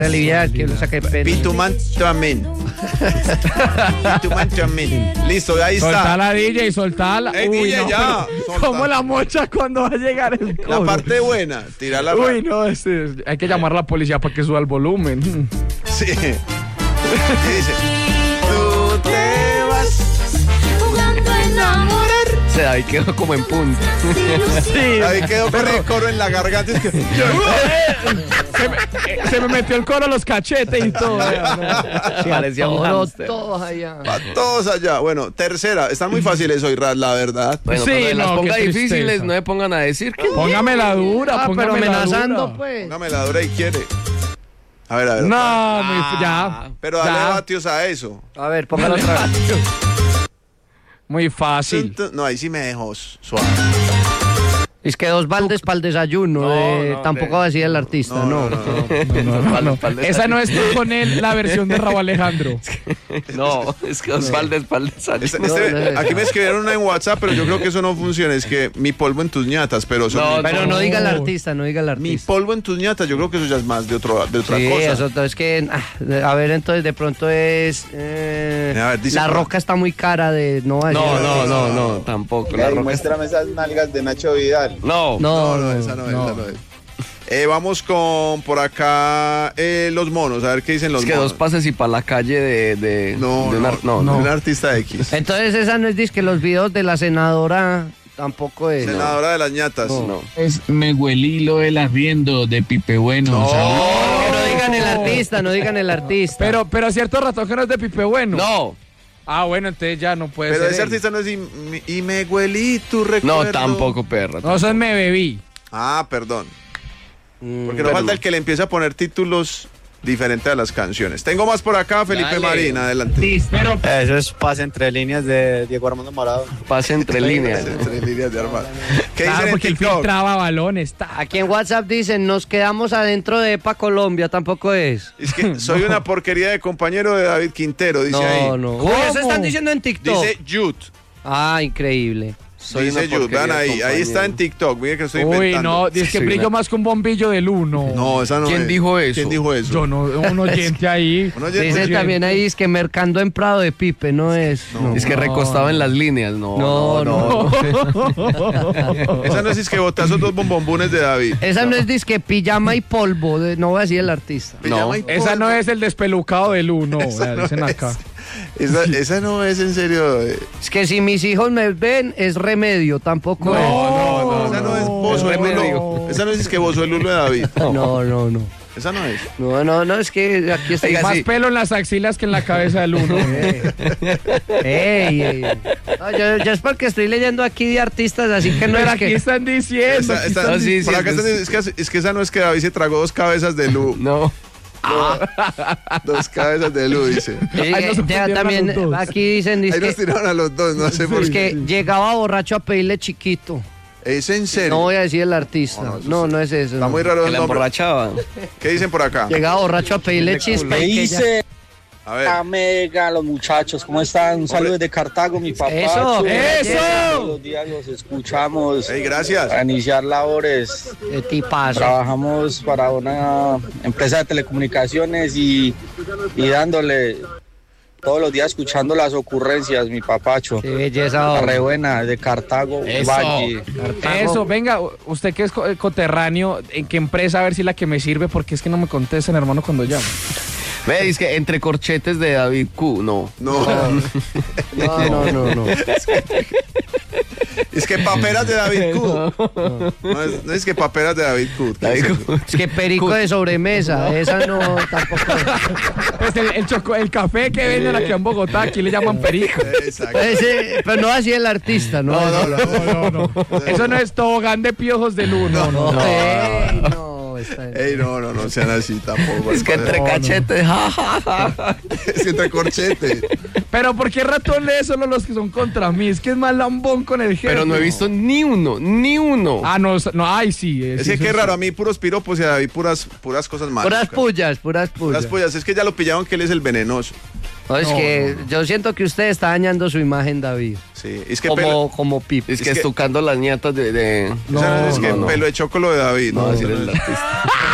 Aliviar, que lo saque de pena. Pituman Chamin. Pituman Chamin. Listo, ahí está. Soltala, DJ, soltala. Ey, DJ, ya. pero ¿cómo la mocha cuando va a llegar el coro? La parte buena, tírala. Uy, no, hay que llamar a la policía para que suba el volumen. Sí. Y dice, tú te vas Jugando a enamorar. Se David quedó como en punto. Sí, David quedó con el coro en la garganta. Es que, se me metió el coro a los cachetes y todo. Parecía un hámster. Todos allá. pa' todos allá. Bueno, tercera. Están muy fáciles hoy, Raz, la verdad. Bueno, Sí, cuando se las no, ponga qué difíciles, tristeza. no me pongan a decir que... Póngame la dura, Pero póngame la amenazando, dura. pues. Póngame la dura y quiere. A ver, a ver. No, ya. Pero dale ya. vatios a eso. A ver, póngalo otra vez. Muy fácil. No, ahí sí me dejó suave. Es que 2 baldes para el desayuno. No, tampoco va a decir el artista, no. No. Esa no es con él la versión de Raúl Alejandro. No, es que Osvaldo es para el desayuno. Aquí me escribieron una en WhatsApp, pero yo creo que eso no funciona. Es que mi polvo en tus ñatas, pero eso No, Pero no diga el artista, no diga el mi artista. polvo en tus ñatas, yo creo que eso ya es más de otra Sí, cosa. eso es que, a ver, entonces de pronto es, A ver, dice la por- roca está muy cara de, no va a decir. No, tampoco. La roca... Muéstrame esas nalgas de Nacho Vidal. No. No, esa no es. Vamos con por acá los monos, a ver qué dicen los Es que monos. 2 pases y para la calle de No, un artista X. Entonces esa no es disque los videos de la senadora, tampoco es. Senadora de las ñatas. No. Es me huelí lo del arriendo de Pipe Bueno. No. Que no digan el artista, no digan el artista. Pero cierto rato que no es de Pipe Bueno. No. Ah, bueno, entonces ya no puede Pero ser. ese él. artista no es y me huelí tu recuerdo. No, tampoco, perra. No, eso es Me Bebí. Ah, perdón. Porque no falta el que le empiece a poner títulos diferentes a las canciones. Tengo más por acá, Felipe Dale. Marín, adelante. Eso es pase entre líneas de Diego Armando Morado. Pase entre líneas. Entre líneas de armar. ¿Qué Claro, dicen en porque él TikTok? filtraba balones. Aquí en WhatsApp dicen, nos quedamos adentro de EPA Colombia, tampoco es. Es que soy una porquería de compañero de David Quintero, dice ahí. No. ¿Cómo? Uy, eso están diciendo en TikTok. Dice Jude. Ah, increíble. Dice Jude, vean ahí está en TikTok. Miren que estoy Uy, inventando. no, dice que Sí, brillo una- más que un bombillo de luz, no. No, esa no ¿Quién es. dijo eso? ¿Quién dijo eso? Yo no, un oyente ahí. Un oyente. Dice también ahí, es que Mercando en Prado de Pipe, no es. No. Es que recostado en las líneas. No. Esa no es que botazo 2 bombombones de David. Esa no es disque pijama y polvo, no voy a decir el artista. Pijama y Esa no polvo. es el despelucado de luz, no. Esa vea, no dicen es. acá. Esa no es en serio. Es que si mis hijos me ven, es remedio, tampoco No, esa no es Bozo el Lulo. Esa no es que Bozo el Lulo de David. es. No. Esa no es. No, es que aquí está. Oiga, Más sí. pelo en las axilas que en la cabeza del uno. Ey. No, yo es porque estoy leyendo aquí de artistas, así que no Pero es aquí que... están diciendo. Esa- aquí esa- están sí, sí, por acá es- es que esa no es que David se tragó 2 cabezas de Lu. No. 2 cabezas de Lu, dice. Oiga, Ay, no se ya fundieron a también los dos. aquí dicen, Ahí dizque, nos tiraron a los dos, no sé por es qué. que llegaba borracho a pedirle chiquito. ¿Es en serio? No voy a decir el artista. No, No es eso. Está no. muy raro Que el la nombre. emborrachaba. ¿Qué dicen por acá? Llegaba borracho a pedirle chispa. y que ya- A ver. Mega, los muchachos, ¿cómo están? Un saludo desde Cartago, mi papá. Eso. Todos los días los escuchamos. Hey, gracias. Para iniciar labores. Qué tipazo. Trabajamos para una empresa de telecomunicaciones y dándole todos los días escuchando las ocurrencias, mi papacho. Qué belleza. La re buena, de Cartago, Valle. Eso, venga, usted que es coterráneo, ¿en qué empresa? A ver si la que me sirve, porque es que no me contestan, hermano, cuando llamo. Ve, es que entre corchetes de David Q, no. No. No. Es que paperas de David Q. No es que paperas de David Q. ¿Qué David es Q. eso? Es que perico de sobremesa. Esa no, tampoco. Pues el café que venden aquí en Bogotá, aquí le llaman perico. Exacto. Pero no así el artista, ¿no? No. Eso no es tobogán de piojos del uno, no. Ey, no, está bien. Ey, no sean así tampoco. Es que entre cachetes, ja. Es que entre corchetes. Pero ¿por qué ratón lee solo los que son contra mí? Es que es más lambón con el jefe. Pero no he visto ni uno. Ah, no, ay, sí. Es sí, que eso qué sí. raro, a mí puros piropos y a David puras cosas malas. Puras pullas. Puras pullas. Es que ya lo pillaron que él es el venenoso. No, es que yo siento que usted está dañando su imagen, David. Sí, es que Como Pipe. Es que estucando las ñatas de... pelo, es que pelo de choco lo de David. No, No, decir el artista.